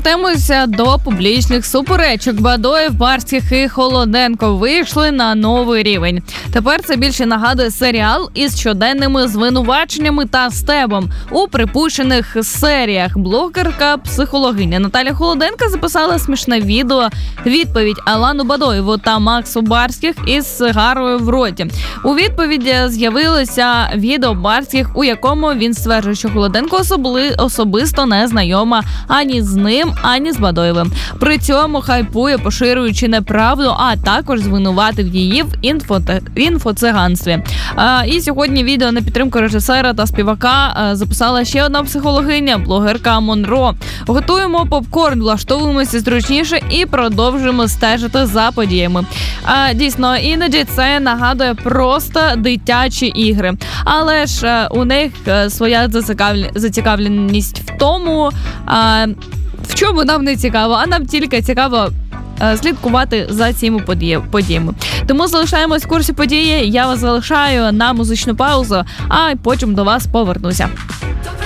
Повертаємося до публічних суперечок. Бадоєв, Барських і Холоденко вийшли на новий рівень. Тепер це більше нагадує серіал із щоденними звинуваченнями та стебом у припущених серіях. Блогерка-психологиня Наталя Холоденко записала смішне відео відповідь Алану Бадоєву та Максу Барських із сигарою в роті. У відповіді з'явилося відео Барських, у якому він стверджує, що Холоденко особисто не знайома ані з ним, ані з Бадоєвим. При цьому хайпує, поширюючи неправду, а також звинуватив її в інфоциганстві. І сьогодні відео на підтримку режисера та співака записала ще одна психологиня, блогерка Монро. Готуємо попкорн, влаштовуємося зручніше і продовжуємо стежити за подіями. Дійсно, іноді це нагадує просто дитячі ігри. Але ж у них своя зацікавленість в тому, в чому нам не цікаво, а нам тільки цікаво слідкувати за цими подіями. Тому залишаємось в курсі події, я вас залишаю на музичну паузу, а потім до вас повернуся.